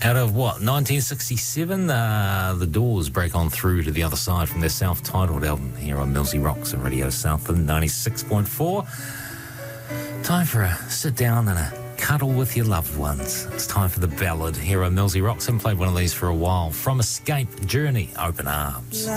Out of what, 1967? The Doors break on through to the other side from their self-titled album here on Millsy Rocks and Radio Southland 96.4. Time for a sit down and a cuddle with your loved ones. It's time for the ballad here on Millsy Rocks. I haven't played one of these for a while. From Escape, Journey, Open Arms.